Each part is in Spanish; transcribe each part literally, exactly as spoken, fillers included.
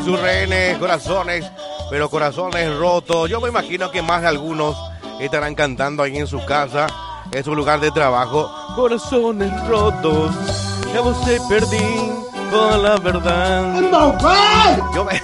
sus rehenes, corazones, pero corazones rotos. Yo me imagino que más de algunos estarán cantando ahí en su casa, en su lugar de trabajo. Corazones rotos, ya vos te perdí con la verdad. Yo me...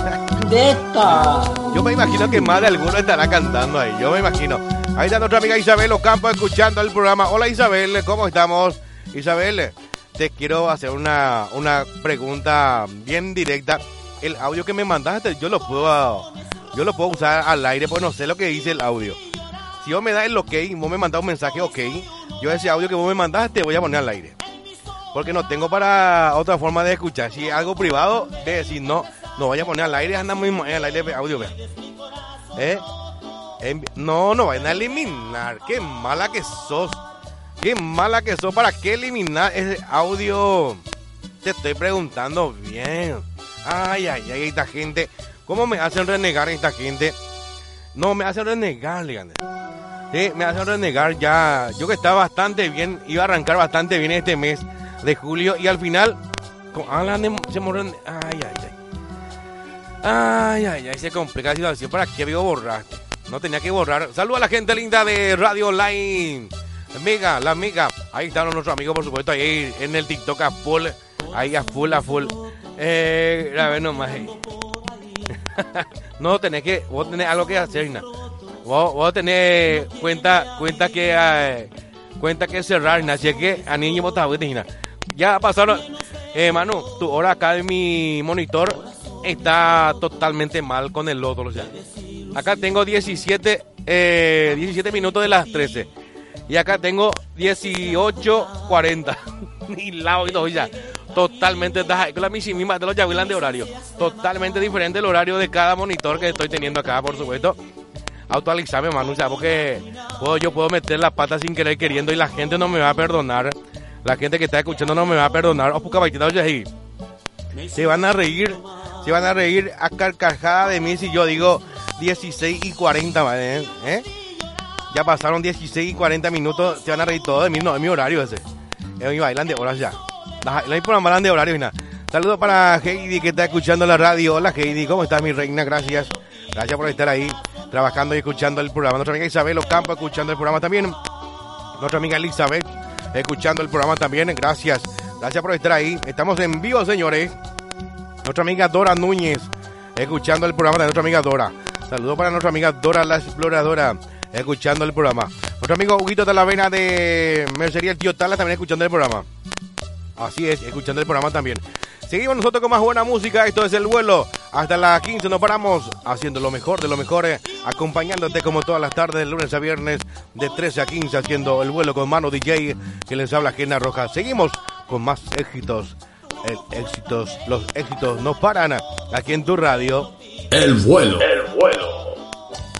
Yo me imagino que más de alguno estará cantando ahí. Yo me imagino. Ahí está nuestra amiga Isabel Ocampo escuchando el programa. Hola Isabel, ¿cómo estamos? Isabel, te quiero hacer una, una pregunta bien directa. El audio que me mandaste, yo lo puedo yo lo puedo usar al aire, pues no sé lo que dice el audio. Si vos me das el ok, vos me mandás un mensaje ok, yo ese audio que vos me mandaste voy a poner al aire. Porque no tengo para otra forma de escuchar. Si es algo privado, de decir no, no vaya a poner al aire, anda muy en el aire audio, vea. ¿Eh? No, no vayan a eliminar. Qué mala que sos. Qué mala que sos. ¿Para qué eliminar ese audio? Te estoy preguntando bien. Ay, ay, ay, esta gente. ¿Cómo me hacen renegar esta gente? No, me hacen renegar, díganme. Sí, me hacen renegar ya. Yo que estaba bastante bien, iba a arrancar bastante bien este mes de julio y al final se morren. Ay, ay, ay. Ay, ay, ay, se complica la situación. ¿Para qué digo borrar? No tenía que borrar. Saludos a la gente linda de Radio Online. Amiga, la amiga. Ahí están nuestros amigos, por supuesto, ahí en el TikTok a full. Ahí a full, a full. Eh, a ver nomás. Eh. No, tenés que, vos tenés algo que hacer, ¿no? Vos, vos tenés cuenta, cuenta que, eh, cuenta que cerrar, ¿no? Así es que, a niño vos te ya pasaron, eh, Manu, tu hora acá de mi monitor está totalmente mal con el loto, o sea. Acá tengo diecisiete, eh, diecisiete minutos de las trece. Y acá tengo dieciocho cuarenta. Ni lado y todo ya. Totalmente, con la misma de los Yavilan de horario. Totalmente diferente el horario de cada monitor que estoy teniendo acá, por supuesto. Actualizame, Manu, ¿sabes? Porque puedo, yo puedo meter la pata sin querer queriendo y la gente no me va a perdonar. La gente que está escuchando no me va a perdonar. Se van a reír, se van a reír a carcajada de mí si yo digo dieciséis y cuarenta, ¿eh? ¿Eh? Ya pasaron dieciséis y cuarenta minutos, se van a reír todo de mí, no, de mi horario ese. Es mi bailan de horas ya. La, la programa de horario y nada. Saludos para Heidi que está escuchando la radio. Hola Heidi, ¿cómo estás mi reina? Gracias. Gracias por estar ahí trabajando y escuchando el programa. Nuestra amiga Isabel Ocampo escuchando el programa también. Nuestra amiga Elizabeth escuchando el programa también. Gracias. Gracias por estar ahí. Estamos en vivo, señores. Nuestra amiga Dora Núñez escuchando el programa de nuestra amiga Dora. Saludos para nuestra amiga Dora la Exploradora escuchando el programa. Nuestro amigo Huguito Talavera de Mercería El Tío Tala también escuchando el programa. Así es, escuchando el programa también. Seguimos nosotros con más buena música. Esto es El Vuelo. Hasta las quince nos paramos haciendo lo mejor de lo mejor, eh, acompañándote como todas las tardes, de lunes a viernes, de trece a quince, haciendo El Vuelo con Mano D J, que les habla Gena Roja. Seguimos con más éxitos. El, éxitos, los éxitos no paran aquí en tu radio. El Vuelo. El